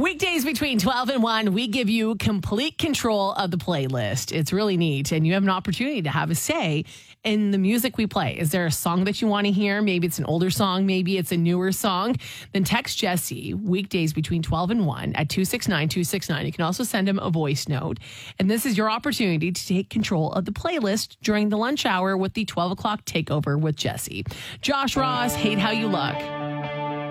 Weekdays between 12 and 1, we give you complete control of the playlist. It's really neat, and you have an opportunity to have a say in the music we play. Is there a song that you want to hear? Maybe it's an older song, maybe it's a newer song. Then text Jesse weekdays between 12 and 1 at 269-269. You can also send him a voice note. And this is your opportunity to take control of the playlist during the lunch hour with the 12 o'clock takeover with Jesse. Josh Ross, Hate How You Look.